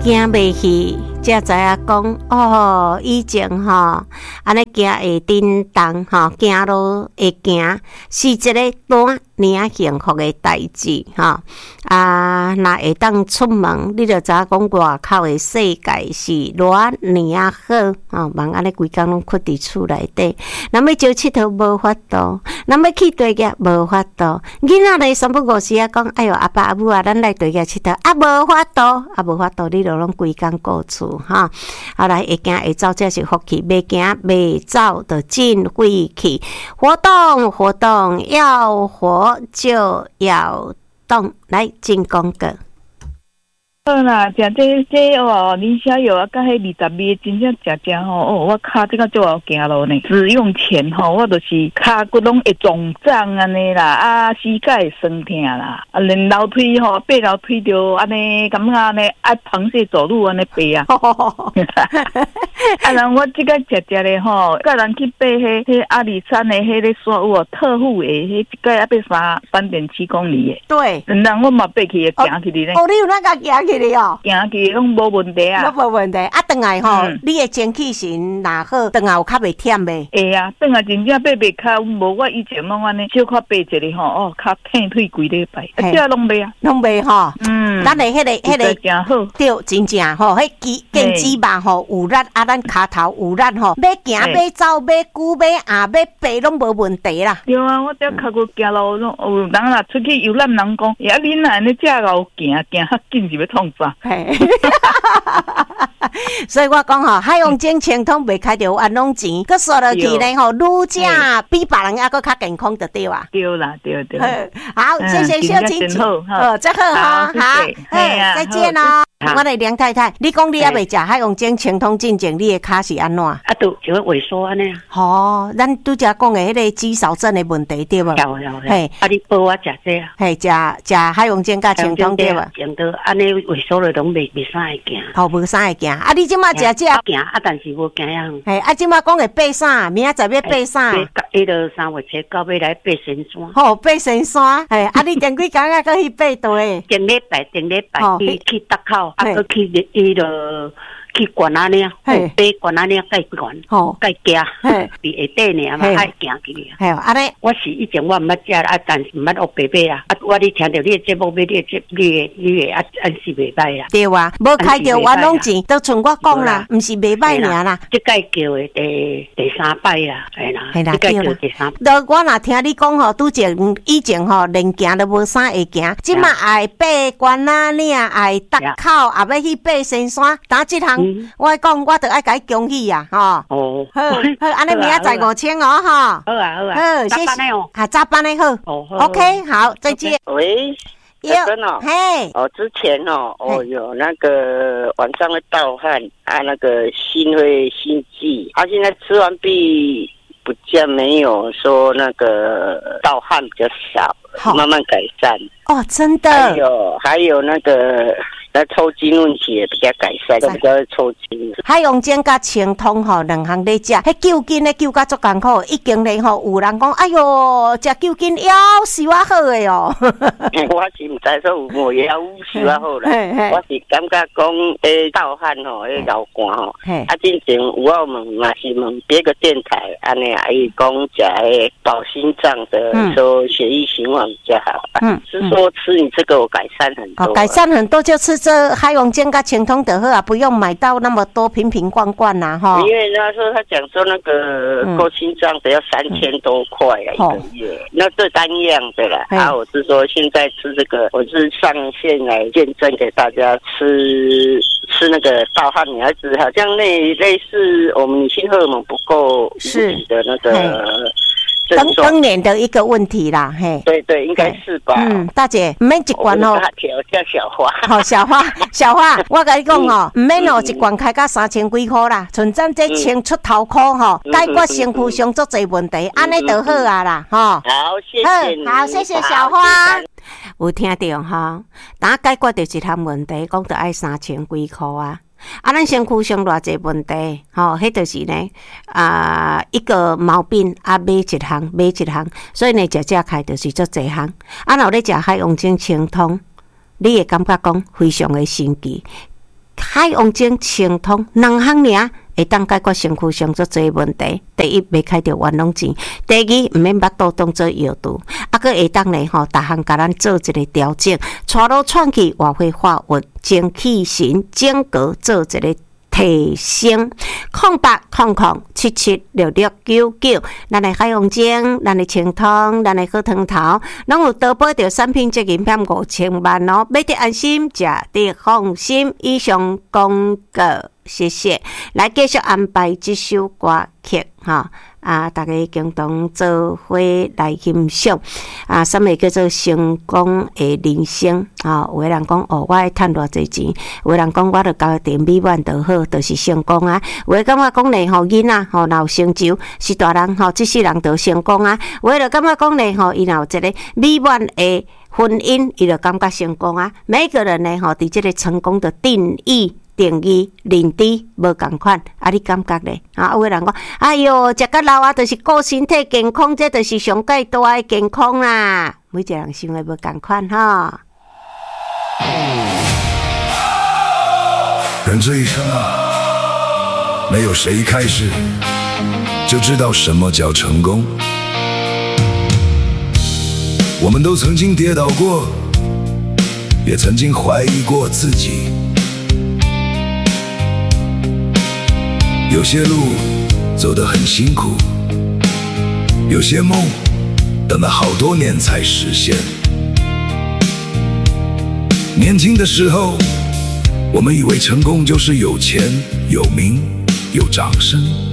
行袂去，才知影讲哦，以前吼安尼行会震动吼，行路会行，是一个多尔幸福的代志吼。若会当出门，你就知影讲外口的世界是偌尔好吼。望安尼规工拢困伫厝内底，咱要招佚佗无法度，咱要去地业无法度。囡仔咧3不5时啊讲，哎哟阿爸阿母啊，咱来地业佚佗啊，无法度，无法度，你就拢规工顾厝哈。后来会行会走，这是福气；袂行袂走，就真晦气。活动要活就要动，来进广告。 好啦，食这哦，林小友啊，甲迄20味真正食吼哦，我骹这个就要行路呢。使用前吼，我就是骹骨拢会肿胀安尼啦，膝盖会酸痛啦，连楼梯吼，爬楼梯就安尼，感觉安尼爱螃蟹走路安尼爬啊。然后我即个食咧吼，甲人去爬迄阿里山的迄个山有哦，特富的迄一个要爬3.7公里的。 对， 人我嘛爬去行去咧。 哦，你有哪个行去？ 行去拢无问题啊， 拢无问题。转来吼，你的精气神若好，转来有较袂忝袂？ 会啊，转来真正爬袂较，无我以前拢安尼小可爬一个吼，哦，较疼腿规礼拜，这拢袂啊， 拢袂吼。咱的迄个真好， 对，真正吼，迄肩胛肉吼有力，咱骹头有力吼，要行要走要久要要爬拢无问题啦。 对啊，我这骹骨行路拢有人若出去游览，人讲，呀，恁若安尼这个行较紧是要创啥？ 所以我讲吼，海洋精清通袂开着安拢钱，佮刷落去呢吼，愈正比别人还佮较健康就对啊。 对啦，对。 好，谢谢小姐姐，真好哈，好，再见哦。我的梁太太，你讲你还未食海洋精清通进前，你的骹是安怎？ 都就会萎缩安尼啊。 哦，咱拄则讲的迄个肌少症的问题对无？ 嘿，你帮我食这啊？ 嘿，食海洋精甲清通对无？ 用到安尼萎缩了，拢袂啥会行。 好，无啥会行。你即马食这？ 行但是无行样。 嘿，即马讲会爬啥？明仔载要爬啥？ 迄个3月7到尾来爬神山。 好，爬神山。嘿，你前几工啊，搁去爬倒诶？ 顶礼拜去搭口。去迄落去关仔岭，爬关仔岭介悬，介行，伫下底呢嘛爱行去。 系安尼， 我是以前我毋捌食啦，但是毋捌学白马啦。我咧听到你的节目，你的安是袂歹啦。 对啊，无开着冤枉钱，都像我讲啦，毋是袂歹尔啦。 即届叫的第3摆啦，系啦，即届叫第3。 都我若听你讲吼，拄前以前吼连行都无啥会行，即马爱爬关仔岭，爱搭口，也要去爬神山，打即项。我讲，我着爱甲伊恭喜呀，吼。 哦， 好，安尼明仔载5000哦，哈。 好啊， 谢谢。早班的好。OK， 好，再见。 喂，真哦， 嘿， 之前有那个晚上会盗汗那个心会心悸，现在吃完毕不见没有说那个盗汗比较少，慢慢改善。 哦，真的。 还有那个。那抽筋问题也比较改善，都比较抽筋。 海洋精甲清通吼，两项咧食，迄救筋咧救甲足艰苦，已经咧吼有人讲，哎哟，食救筋腰是我好诶哦。 我是唔知说有无腰是我好啦，我是感觉讲盗汗吼，流汗吼，之前有我问嘛是问别个电台，安尼伊讲食保心脏的，说血液循环比较好。是说吃你这个我改善很多， 改善很多就吃。这海洋精甲清通就好啊，不用买到那么多瓶瓶罐罐呐，哈。 因为他说他讲说那个购心脏的要3000多块一个月，那这单样的啦。我是说现在吃这个，我是上线来见证给大家吃那个盗汗女孩子，好像类似我们女性荷尔蒙不够引起的那个。 更年的一个问题啦，嘿， 对，应该是吧。 大姐，唔免一罐哦。 叫小花。 好，小花，我甲你讲哦，唔免哦，一罐开到3000几块啦，纯咱这清出头壳吼，解决身躯上足侪问题，安尼就好啊啦，吼。 好，谢谢你。 好，谢谢小花。有听到吼？当解决着一项问题，讲着爱3000几块啊。咱身躯上偌济问题，迄就是呢，一个毛病买一项，所以呢，食开就是足济项。若咧食海洋精清通，你会感觉讲非常的神奇。 海王精清通2项尔，会当解决身躯上足侪问题。第一，袂开着冤枉钱；第二，毋免巴肚当做药毒，佫会当咧逐项甲咱做一个调整，带路串去活血化运，精气神整个做一个提升。0800776699，咱的海王精，咱的清汤，咱的好汤头，拢有多保着产品责任险5000万哦，买得安心，食得放心。以上广告，谢谢。来继续安排这首歌曲哈。大家共同做伙来欣赏什么叫做成功的人生有的人讲我会赚偌济钱，有的人讲我著交点美满就好，就是成功啊。有的感觉讲咧囡仔若有成就是大人这世人就成功啊。有的就感觉讲咧伊若有一个美满的婚姻，伊就感觉成功啊。每个人咧伫这个成功的定义认知无共款，你感觉咧？有的人讲，哎哟，食到老就是顾身体健康，这就是上界大的健康啦。每一个人想的无共款哈。 人这一生没有谁开始就知道什么叫成功。我们都曾经跌倒过，也曾经怀疑过自己。有些路走得很辛苦，有些梦等了好多年才实现。年轻的时候，我们以为成功就是有钱、有名、有掌声。